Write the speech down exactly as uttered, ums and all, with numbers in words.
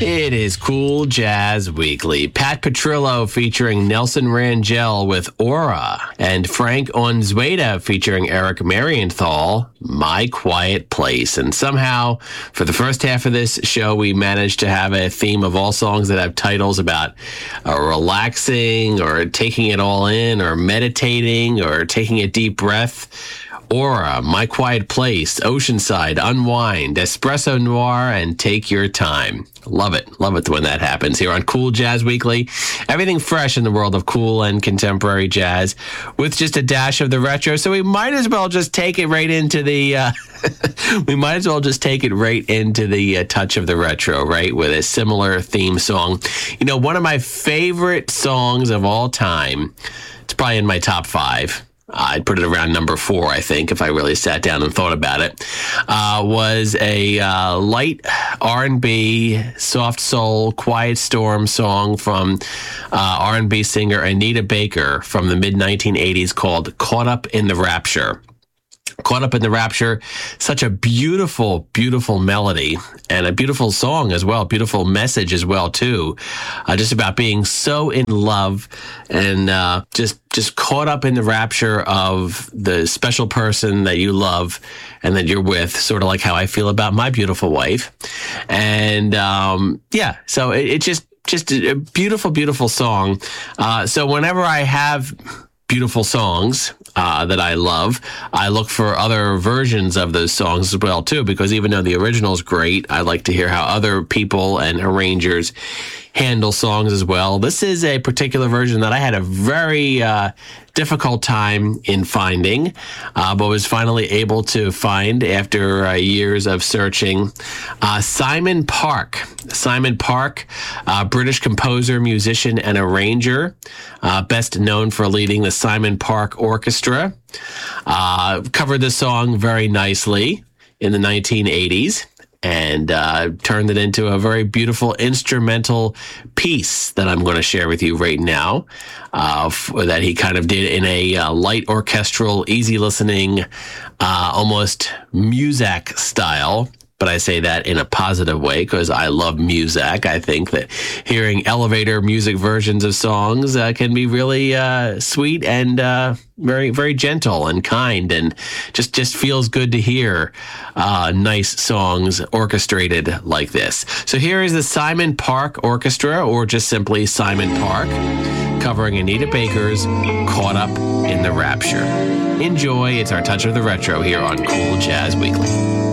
It is Cool Jazz Weekly. Pat Petrillo featuring Nelson Rangel with Aura, and Frank Onzueta featuring Eric Marienthal, My Quiet Place. And somehow, for the first half of this show, we managed to have a theme of all songs that have titles about uh, relaxing or taking it all in or meditating or taking a deep breath. Aura, My Quiet Place, Oceanside, Unwind, Espresso Noir, and Take Your Time. Love it. Love it when that happens here on Cool Jazz Weekly. Everything fresh in the world of cool and contemporary jazz with just a dash of the retro. So we might as well just take it right into the, uh, we might as well just take it right into the uh, touch of the retro, right? With a similar theme song. You know, one of my favorite songs of all time, it's probably in my top five. I'd put it around number four, I think, if I really sat down and thought about it, uh, was a uh, light R and B, soft soul, quiet storm song from uh, R and B singer Anita Baker from the mid nineteen eighties called Caught Up in the Rapture. Caught Up in the Rapture, such a beautiful, beautiful melody and a beautiful song as well, beautiful message as well, too. Uh, just about being so in love and uh, just just caught up in the rapture of the special person that you love and that you're with, sort of like how I feel about my beautiful wife. And um, yeah, so it, it just, just a beautiful, beautiful song. Uh, so whenever I have beautiful songs uh, that I love, I look for other versions of those songs as well, too, because even though the original is great, I like to hear how other people and arrangers handle songs as well. This is a particular version that I had a very uh, difficult time in finding, uh, but was finally able to find after uh, years of searching. Uh, Simon Park. Simon Park, uh, British composer, musician, and arranger, uh, best known for leading the Simon Park Orchestra. Uh, covered the song very nicely in the nineteen eighties. And uh, turned it into a very beautiful instrumental piece that I'm going to share with you right now, uh, f- that he kind of did in a uh, light orchestral, easy listening, uh, almost Muzak style. But I say that in a positive way because I love Muzak. I think that hearing elevator music versions of songs uh, can be really uh, sweet and uh, very, very gentle and kind, and just, just feels good to hear uh, nice songs orchestrated like this. So here is the Simon Park Orchestra, or just simply Simon Park, covering Anita Baker's Caught Up in the Rapture. Enjoy. It's our touch of the retro here on Cool Jazz Weekly.